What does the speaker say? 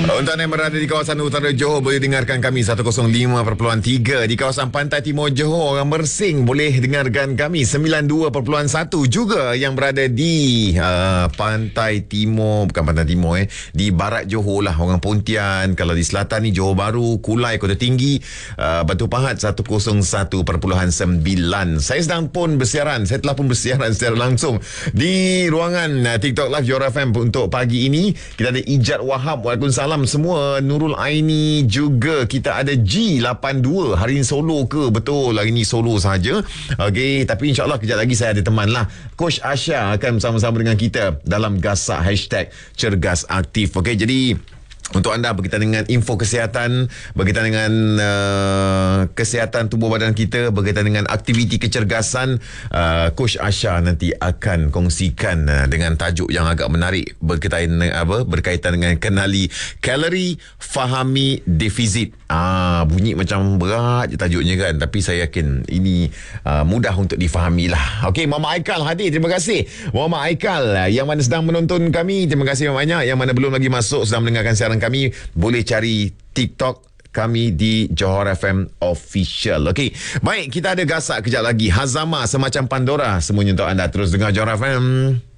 Untuk anda yang berada di kawasan utara Johor, boleh dengarkan kami 105.3. Di kawasan pantai timur Johor, orang Mersing boleh dengarkan kami 92.1. Juga yang berada di pantai timur, bukan pantai timur di barat Johor lah, orang Pontian. Kalau di selatan ni Johor Bahru, Kulai, Kota Tinggi, Batu Pahat 101.9. Saya sedang pun bersiaran, saya telah pun bersiaran secara langsung di ruangan TikTok Live Johor FM untuk pagi ini. Kita ada Ijat Wahab, waalaikumsalam semua. Nurul Aini juga. Kita ada G82. Hari ini solo ke? Betul, hari ini solo saja. Okey, tapi insyaAllah kejap lagi saya ada teman lah. Coach Asha akan bersama-sama dengan kita dalam gasak hashtag Cergas Aktif. Okey, jadi untuk anda berkaitan dengan info kesihatan, berkaitan dengan kesihatan tubuh badan kita, berkaitan dengan aktiviti kecergasan, Coach Asha nanti akan kongsikan dengan tajuk yang agak menarik berkaitan dengan kenali kalori, fahami defisit. Bunyi macam berat je tajuknya kan, tapi saya yakin ini mudah untuk difahami lah. Okey, Mama Aikal hadir. Terima kasih Mama Aikal. Yang mana sedang menonton kami, terima kasih banyak. Yang mana belum lagi masuk, sedang mendengarkan siaran kami, boleh cari TikTok kami di Johor FM Official. Okey, baik, kita ada gasak kejap lagi. Hazama semacam Pandora, semuanya untuk anda. Terus dengar Johor FM.